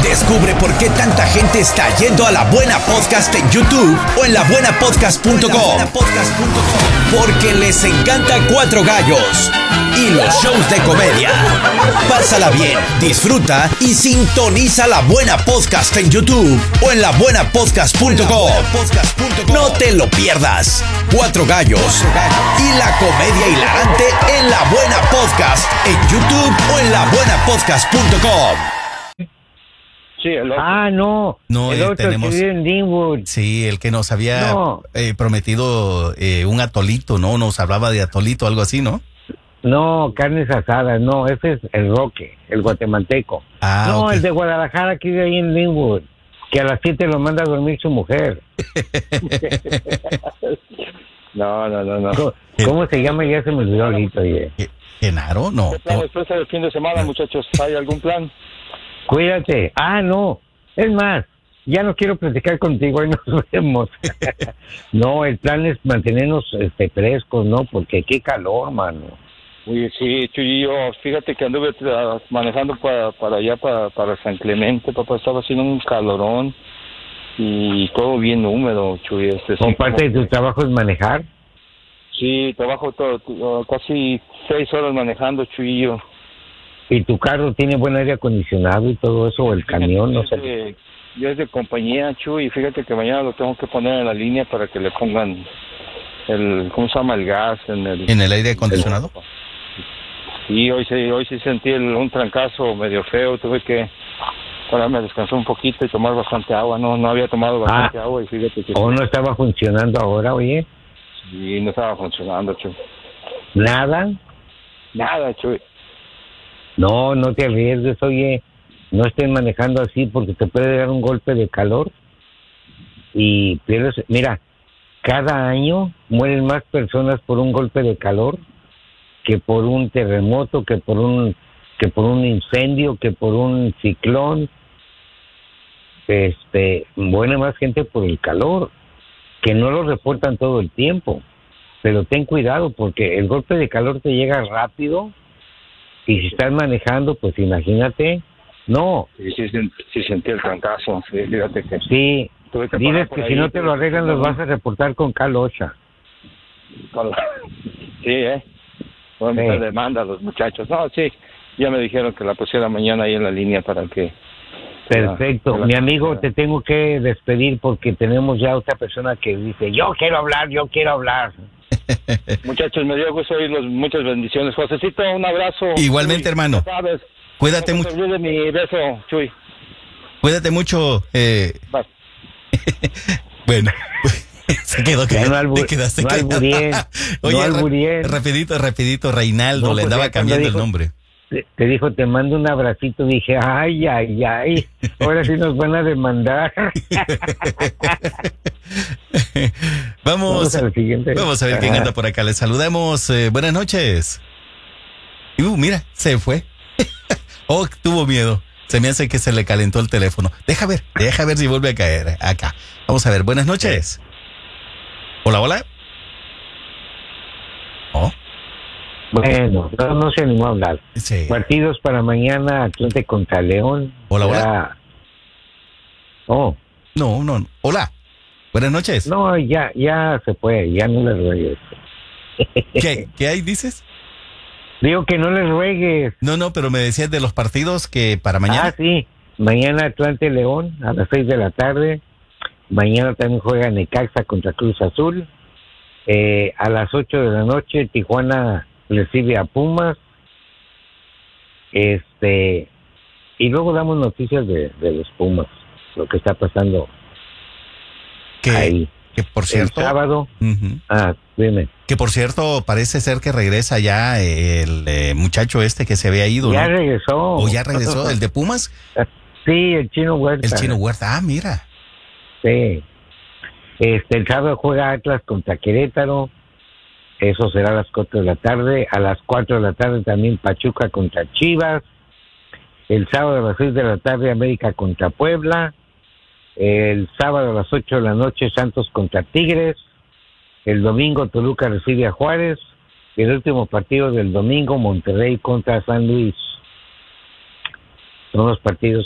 Descubre por qué tanta gente está yendo a La Buena Podcast en YouTube o en labuenapodcast.com. Porque les encanta Cuatro Gallos y los shows de comedia. Pásala bien, disfruta y sintoniza La Buena Podcast en YouTube o en labuenapodcast.com. No te lo pierdas. Cuatro Gallos y la comedia hilarante en La Buena Podcast en YouTube o en labuenapodcast.com. Sí, el otro. No, el otro tenemos, que vive en Linwood. sí, el que nos había prometido un atolito, ¿no? Nos hablaba de atolito, algo así, ¿no? No, carnes asadas, no, ese es el Roque, el guatemalteco. No, ok. el de Guadalajara que vive ahí en Linwood, que a las 7 lo manda a dormir su mujer. No. ¿Cómo se llama? Ya se me olvidó ahorita, oye. ¿Genaro? No. ¿Qué plan después del fin de semana, muchachos? ¿Hay algún plan? Cuídate. No, es más, ya no quiero platicar contigo y nos vemos. No, el plan es mantenernos frescos, ¿no? Porque qué calor, mano. Oye, sí, Chuyillo, fíjate que anduve manejando para allá, para San Clemente, papá, estaba haciendo un calorón y todo bien húmedo, Chuy. ¿Con parte de tu trabajo es manejar? Sí, trabajo casi 6 horas manejando, Chuyillo. ¿Y tu carro tiene buen aire acondicionado y todo eso? ¿O el camión? No sé. Yo es de compañía, Chuy, y fíjate que mañana lo tengo que poner en la línea para que le pongan ¿cómo se llama? El gas en el aire acondicionado. Sí, hoy sí sentí un trancazo medio feo, tuve que pararme a descansar un poquito y tomar bastante agua, no había tomado bastante agua y fíjate que... ¿O no estaba funcionando ahora, oye? Sí, no estaba funcionando, Chuy. ¿Nada? Nada, Chuy. No te arriesgues, oye, no estén manejando así porque te puede dar un golpe de calor y pierdes. Mira, cada año mueren más personas por un golpe de calor que por un terremoto, que por un incendio, que por un ciclón. Muere más gente por el calor, que no lo reportan todo el tiempo, pero ten cuidado porque el golpe de calor te llega rápido. Y si estás manejando, pues imagínate, no. Sí sentí el trancazo, sí, fíjate que... Sí, diles que si no te lo arreglan los vas vas a reportar con Calocha. Sí, Voy a meter demanda a los muchachos. No, sí, ya me dijeron que la pusiera mañana ahí en la línea para que... Perfecto, mi amigo, te tengo que despedir porque tenemos ya otra persona que dice, yo quiero hablar. Muchachos, me dio gusto oírlos, muchas bendiciones. Josecito, un abrazo. Igualmente, Chuy, hermano. ¿sabes? Cuídate No mucho. te olvides mi beso, Chuy. Cuídate mucho. Bye. Bueno, se quedó Ya callado. no Te quedaste no callado. alburien, Oye, no alburien. rapidito, Reinaldo, No, le pues andaba ya cuando cambiando el dijo- nombre. Te dijo, te mando un abracito, dije, ay, ahora sí nos van a demandar. Vamos al siguiente. Vamos a ver quién anda por acá. Les saludamos. Buenas noches. Mira, se fue. Tuvo miedo. Se me hace que se le calentó el teléfono. Deja ver si vuelve a caer acá. Vamos a ver, buenas noches. Hola. Bueno, no se animó a hablar. Sí. Partidos para mañana, Atlante contra León. Hola. No. Hola. Buenas noches. No, ya se fue, ya no le ruegues. ¿Qué hay, dices? Digo que no le ruegues. No, pero me decías de los partidos que para mañana. Sí. Mañana Atlante León a las 6 de la tarde. Mañana también juega Necaxa contra Cruz Azul. A las 8 de la noche Tijuana recibe a Pumas. Y luego damos noticias de los Pumas, lo que está pasando ahí. Que por cierto, el sábado. Dime. Que por cierto, parece ser que regresa ya el muchacho que se había ido. Ya ¿no? regresó. ¿O ya regresó? ¿El de Pumas? Sí, el Chino Huerta. El Chino Huerta, mira. Sí. El sábado juega Atlas contra Querétaro. Eso será a las 4 de la tarde. A las 4 de la tarde también Pachuca contra Chivas. El sábado a las 6 de la tarde América contra Puebla. El sábado a las 8 de la noche Santos contra Tigres. El domingo Toluca recibe a Juárez. Y el último partido del domingo Monterrey contra San Luis. Son los partidos